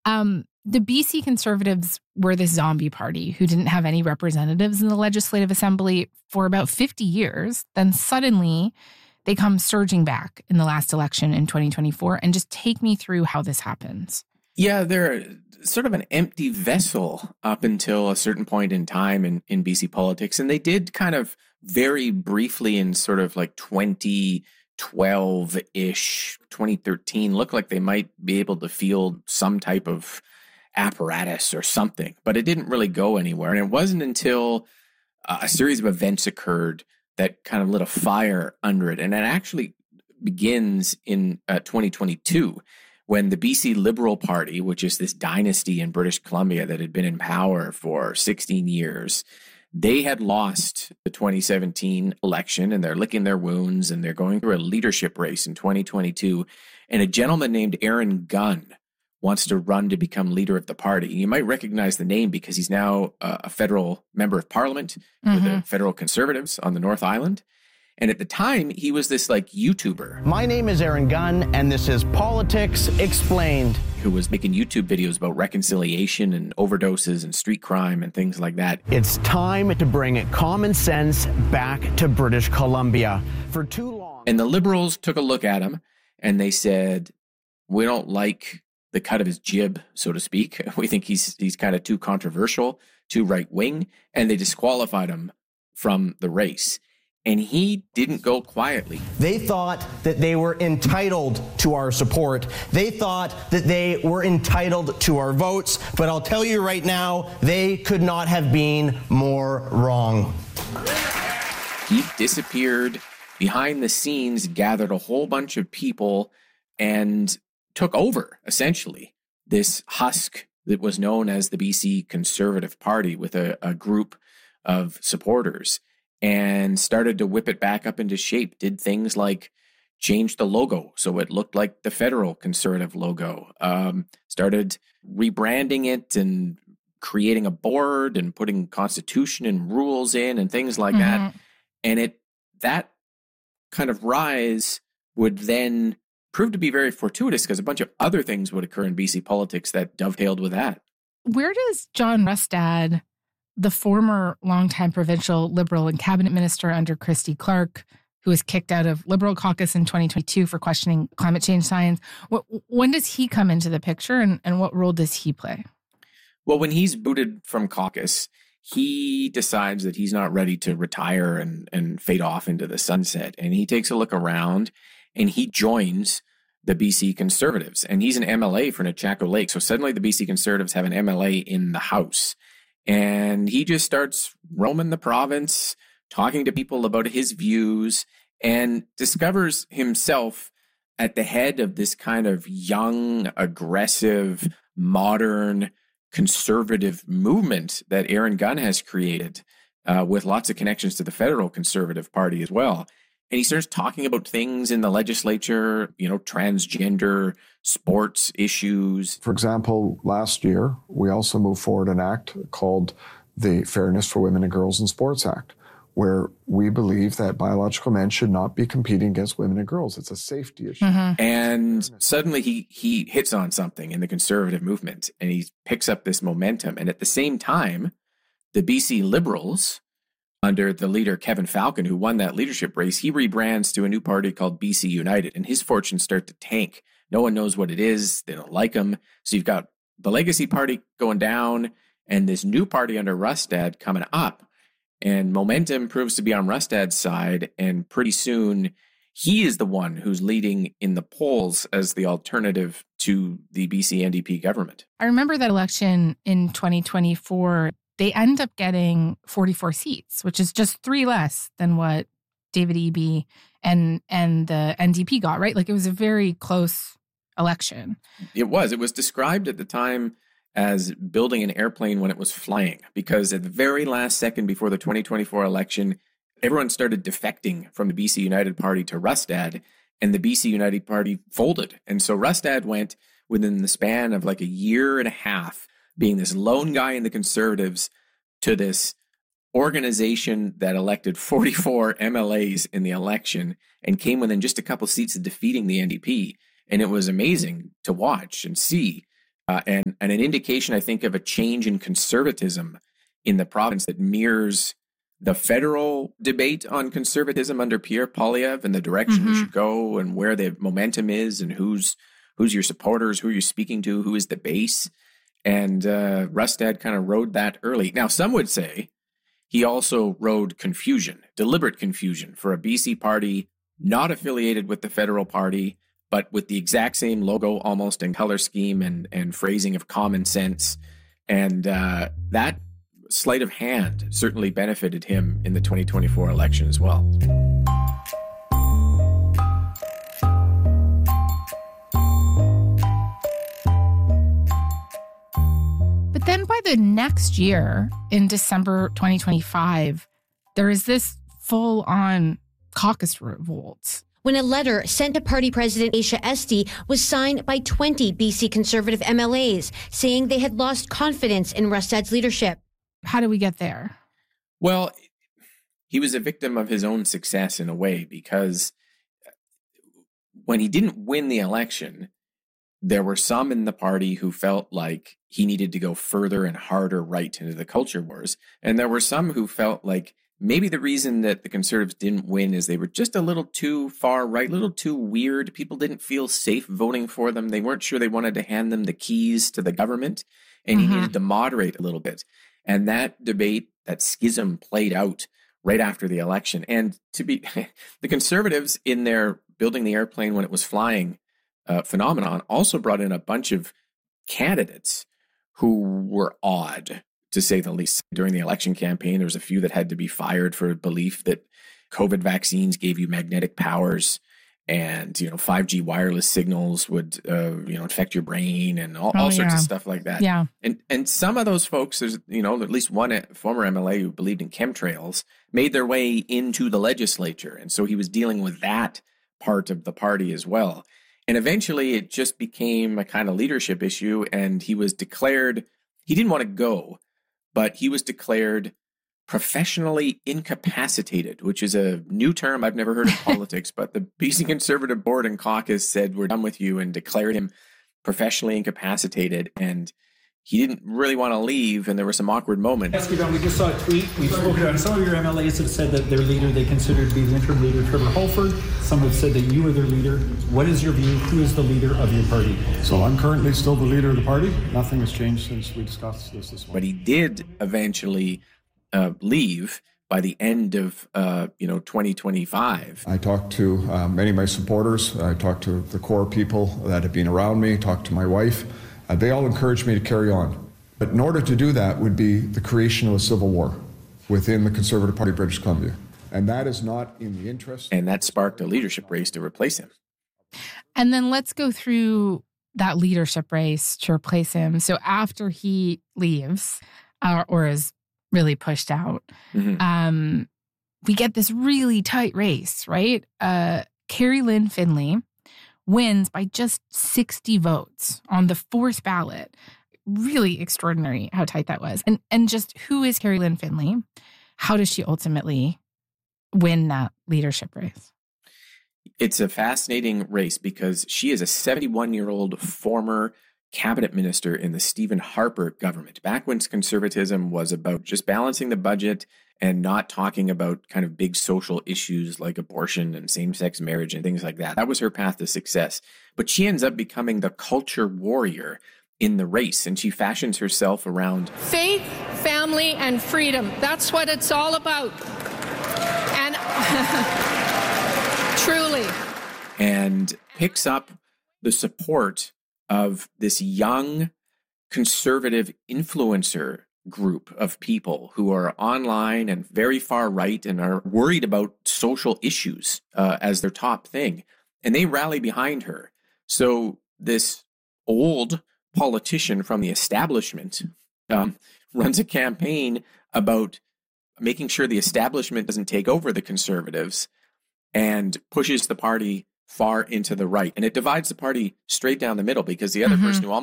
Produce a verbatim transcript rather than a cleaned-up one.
Um, the B C Conservatives were this zombie party who didn't have any representatives in the Legislative Assembly for about fifty years. Then suddenly they come surging back in the last election in twenty twenty-four. And just take me through how this happens. Yeah, they're sort of an empty vessel up until a certain point in time in, in B C politics. And they did kind of very briefly in sort of like twenty twelve-ish, twenty thirteen, look like they might be able to field some type of apparatus or something, but it didn't really go anywhere. And it wasn't until uh, a series of events occurred that kind of lit a fire under it. And it actually begins in uh, twenty twenty-two when the B C Liberal Party, which is this dynasty in British Columbia that had been in power for sixteen years, they had lost the twenty seventeen election and they're licking their wounds and they're going through a leadership race in twenty twenty-two. And a gentleman named Aaron Gunn wants to run to become leader of the party. You might recognize the name because he's now a federal member of parliament mm-hmm. with the federal Conservatives on the North Island. And at the time, he was this like YouTuber. My name is Aaron Gunn, and this is Politics Explained. Who was making YouTube videos about reconciliation and overdoses and street crime and things like that. It's time to bring common sense back to British Columbia. For too long. And the Liberals took a look at him and they said, we don't like the cut of his jib, so to speak. We think he's he's kind of too controversial, too right-wing, and they disqualified him from the race. And he didn't go quietly. They thought that they were entitled to our support. They thought that they were entitled to our votes. But I'll tell you right now, they could not have been more wrong. He disappeared behind the scenes, gathered a whole bunch of people, and took over, essentially, this husk that was known as the B C Conservative Party with a, a group of supporters, and started to whip it back up into shape, did things like change the logo so it looked like the federal Conservative logo, um, started rebranding it and creating a board and putting constitution and rules in and things like mm-hmm. that. And it that kind of rise would then prove to be very fortuitous because a bunch of other things would occur in B C politics that dovetailed with that. Where does John Rustad, the former longtime provincial Liberal and cabinet minister under Christy Clark, who was kicked out of Liberal caucus in twenty twenty-two for questioning climate change science, what, when does he come into the picture and, and what role does he play? Well, when he's booted from caucus, he decides that he's not ready to retire and, and fade off into the sunset. And he takes a look around and he joins the B C Conservatives. And he's an M L A for Nechako Lake. So suddenly the B C Conservatives have an M L A in the House. And he just starts roaming the province, talking to people about his views, and discovers himself at the head of this kind of young, aggressive, modern, conservative movement that Aaron Gunn has created uh, with lots of connections to the federal Conservative Party as well. And he starts talking about things in the legislature, you know, transgender, sports issues. For example, last year, we also moved forward an act called the Fairness for Women and Girls in Sports Act, where we believe that biological men should not be competing against women and girls. It's a safety issue. Mm-hmm. And suddenly he he hits on something in the conservative movement, and he picks up this momentum. And at the same time, the B C Liberals, under the leader Kevin Falcon, who won that leadership race, he rebrands to a new party called B C United, and his fortunes start to tank. No one knows what it is. They don't like him. So you've got the Legacy Party going down and this new party under Rustad coming up. And momentum proves to be on Rustad's side. And pretty soon, he is the one who's leading in the polls as the alternative to the B C N D P government. I remember that election in twenty twenty-four. They end up getting forty-four seats, which is just three less than what David Eby and and the N D P got, right? Like, it was a very close election. It was. It was described at the time as building an airplane when it was flying, because at the very last second before the twenty twenty-four election, everyone started defecting from the B C United Party to Rustad, and the B C United Party folded. And so Rustad went within the span of like a year and a half, being this lone guy in the Conservatives, to this organization that elected forty-four M L As in the election and came within just a couple seats of defeating the N D P. And it was amazing to watch and see uh, and, and an indication, I think, of a change in conservatism in the province that mirrors the federal debate on conservatism under Pierre Poilievre and the direction mm-hmm. we should go and where the momentum is and who's who's your supporters, who you're speaking to, who is the base. And uh, Rustad kind of rode that early. Now, some would say he also rode confusion, deliberate confusion for a B C party not affiliated with the federal party, but with the exact same logo almost and color scheme and, and phrasing of common sense. And uh, that sleight of hand certainly benefited him in the twenty twenty-four election as well. But then by the next year, in December twenty twenty-five, there is this full-on caucus revolt. When a letter sent to party president Aisha Esty was signed by twenty B C Conservative M L As, saying they had lost confidence in Rustad's leadership. How do we get there? Well, he was a victim of his own success in a way, because when he didn't win the election, there were some in the party who felt like he needed to go further and harder right into the culture wars. And there were some who felt like maybe the reason that the Conservatives didn't win is they were just a little too far right, a little too weird. People didn't feel safe voting for them. They weren't sure they wanted to hand them the keys to the government, and mm-hmm. he needed to moderate a little bit. And that debate, that schism played out right after the election. And to be the Conservatives in their building the airplane when it was flying uh, phenomenon also brought in a bunch of candidates who were odd, to say the least. During the election campaign, there was a few that had to be fired for belief that COVID vaccines gave you magnetic powers, and, you know, five G wireless signals would, uh, you know, infect your brain and all, oh, all sorts yeah. of stuff like that. Yeah. And and some of those folks, there's, you know, at least one former M L A who believed in chemtrails, made their way into the legislature. And so he was dealing with that part of the party as well. And eventually it just became a kind of leadership issue. And he was declared, he didn't want to go, but he was declared professionally incapacitated, which is a new term I've never heard in politics, but the B C Conservative Board and Caucus said, we're done with you, and declared him professionally incapacitated. And he didn't really want to leave, and there were some awkward moments. Esteban, we just saw a tweet. We've spoken on some of your M L As have said that their leader they consider to be the interim leader, Trevor Holford. Some have said that you are their leader. What is your view? Who is the leader of your party? So I'm currently still the leader of the party. Nothing has changed since we discussed this this morning. But he did eventually Uh, leave by the end of, uh, you know, twenty twenty-five. I talked to uh, many of my supporters. I talked to the core people that have been around me, talked to my wife. Uh, they all encouraged me to carry on. But in order to do that would be the creation of a civil war within the Conservative Party of British Columbia. And that is not in the interest. And that sparked a leadership race to replace him. And then let's go through that leadership race to replace him. So after he leaves, uh, or is really pushed out, mm-hmm. um, we get this really tight race, right? Uh, Carrie Lynn Finley wins by just sixty votes on the fourth ballot. Really extraordinary how tight that was. And and just who is Carrie Lynn Finley? How does she ultimately win that leadership race? It's a fascinating race because she is a seventy-one-year-old former cabinet minister in the Stephen Harper government, back when conservatism was about just balancing the budget and not talking about kind of big social issues like abortion and same-sex marriage and things like that. That was her path to success. But she ends up becoming the culture warrior in the race, and she fashions herself around faith, family, and freedom. That's what it's all about. And truly. And picks up the support of this young conservative influencer group of people who are online and very far right and are worried about social issues uh, as their top thing. And they rally behind her. So this old politician from the establishment um, runs a campaign about making sure the establishment doesn't take over the Conservatives and pushes the party far into the right. And it divides the party straight down the middle, because the other mm-hmm. person who almost